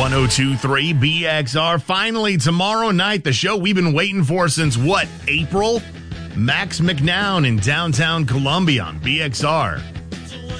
1023 BXR. Finally, tomorrow night, the show we've been waiting for since what, April? Max McNown in downtown Columbia on BXR.